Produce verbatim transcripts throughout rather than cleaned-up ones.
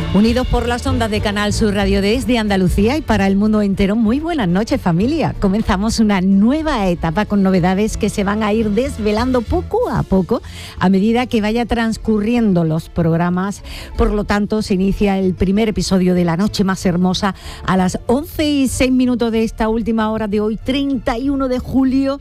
Unidos por las ondas de Canal Sur Radio desde Andalucía y para el mundo entero, muy buenas noches, familia. Comenzamos una nueva etapa con novedades que se van a ir desvelando poco a poco a medida que vaya transcurriendo los programas. Por lo tanto, se inicia el primer episodio de La Noche Más Hermosa a las once y seis minutos de esta última hora de hoy, treinta y uno de julio.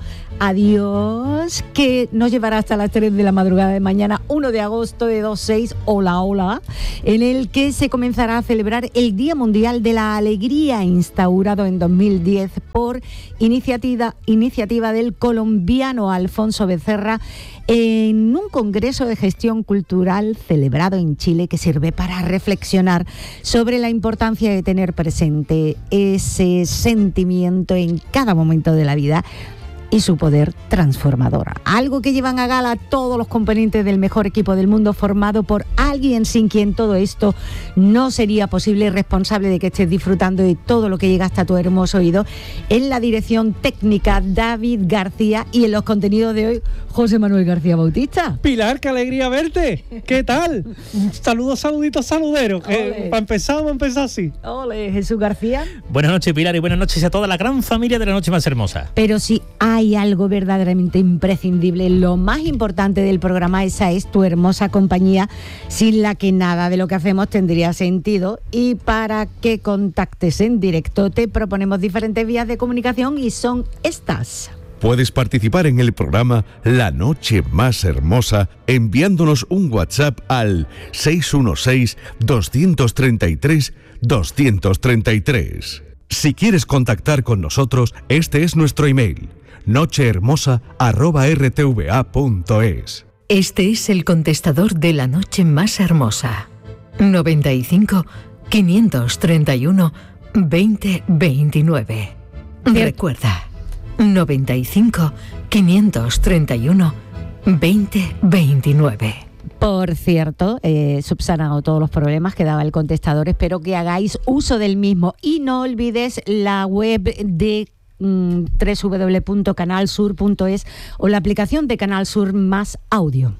Adiós, que nos llevará hasta las tres de la madrugada de mañana, uno de agosto de dos seis, hola, hola, en el que se comenzará a celebrar el Día Mundial de la Alegría, instaurado en dos mil diez por iniciativa, iniciativa del colombiano Alfonso Becerra, en un congreso de gestión cultural celebrado en Chile que sirve para reflexionar sobre la importancia de tener presente ese sentimiento en cada momento de la vida y su poder transformador. Algo que llevan a gala todos los componentes del mejor equipo del mundo, formado por alguien sin quien todo esto no sería posible, responsable de que estés disfrutando de todo lo que llega hasta tu hermoso oído. En la dirección técnica, David García, y en los contenidos de hoy, José Manuel García Bautista. Pilar, qué alegría verte. ¿Qué tal? Saludos, saluditos, saluderos. Que para empezar, vamos a empezar así. Ole, Jesús García. Buenas noches, Pilar, y buenas noches a toda la gran familia de La Noche Más Hermosa. Pero si hay algo verdaderamente imprescindible, lo más importante del programa, esa es tu hermosa compañía, sin la que nada de lo que hacemos tendría sentido. Y para que contactes en directo, te proponemos diferentes vías de comunicación y son estas. Puedes participar en el programa La Noche Más Hermosa enviándonos un WhatsApp al seis uno seis, dos tres tres, dos tres tres. Si quieres contactar con nosotros, este es nuestro email: nochehermosa arroba r t v a punto es. Este es el contestador de La Noche Más Hermosa. noventa y cinco, quinientos treinta y uno, veinte veintinueve. Recuerda, noventa y cinco, quinientos treinta y uno, veinte veintinueve. Por cierto, eh, subsanado todos los problemas que daba el contestador, espero que hagáis uso del mismo y no olvides la web de doble u doble u doble u punto canal sur punto es o la aplicación de Canal Sur Más Audio.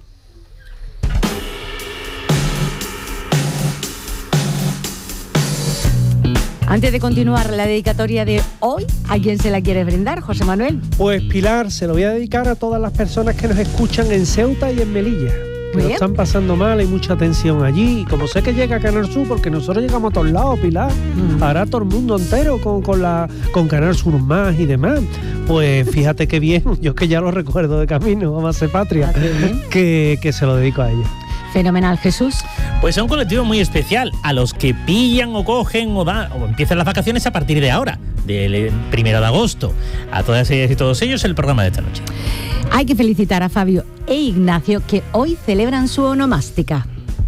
Antes de continuar la dedicatoria de hoy, ¿a quién se la quiere brindar, José Manuel? Pues Pilar, se lo voy a dedicar a todas las personas que nos escuchan en Ceuta y en Melilla, que lo están pasando mal, hay mucha tensión allí. Y como sé que llega a Canal Sur, porque nosotros llegamos a todos lados, Pilar, mm. ahora todo el mundo entero con, con, la, con Canal Sur Más y demás. Pues fíjate qué bien, yo que ya lo recuerdo de camino, vamos a ser patria, que, que se lo dedico a ella. Fenomenal, Jesús. Pues es un colectivo muy especial, a los que pillan o cogen o, dan, o empiezan las vacaciones a partir de ahora, del primero de agosto. A todas ellas y todos ellos, el programa de esta noche. Hay que felicitar a Fabio e Ignacio, que hoy celebran su onomástica.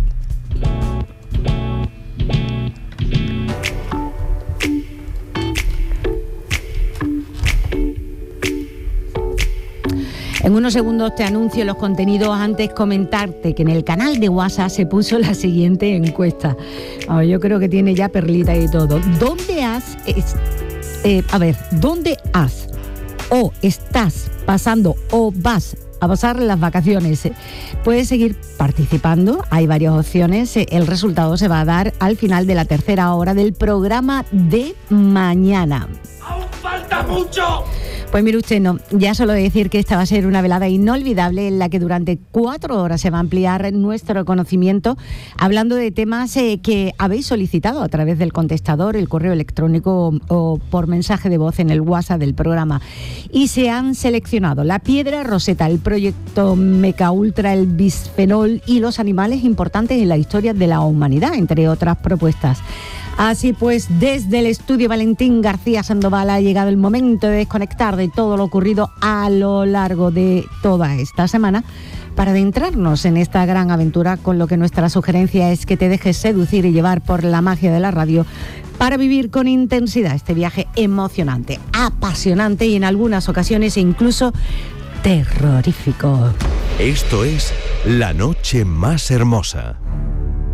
En unos segundos te anuncio los contenidos. Antes comentarte que en el canal de WhatsApp se puso la siguiente encuesta. Oh, yo creo que tiene ya perlita y todo. ¿Dónde has... Es, eh, a ver, ¿dónde has o estás pasando o vas a pasar las vacaciones? Puedes seguir participando, hay varias opciones. El resultado se va a dar al final de la tercera hora del programa de mañana. ¡Aún falta mucho! Pues mire usted, no, ya solo decir que esta va a ser una velada inolvidable en la que durante cuatro horas se va a ampliar nuestro conocimiento hablando de temas eh, que habéis solicitado a través del contestador, el correo electrónico o, o por mensaje de voz en el WhatsApp del programa. Y se han seleccionado la piedra roseta, el proyecto Meca Ultra, el bisfenol y los animales importantes en la historia de la humanidad, entre otras propuestas. Así pues, desde el estudio Valentín García Sandoval ha llegado el momento de desconectar de todo lo ocurrido a lo largo de toda esta semana para adentrarnos en esta gran aventura, con lo que nuestra sugerencia es que te dejes seducir y llevar por la magia de la radio para vivir con intensidad este viaje emocionante, apasionante y en algunas ocasiones incluso terrorífico. Esto es La Noche Más Hermosa.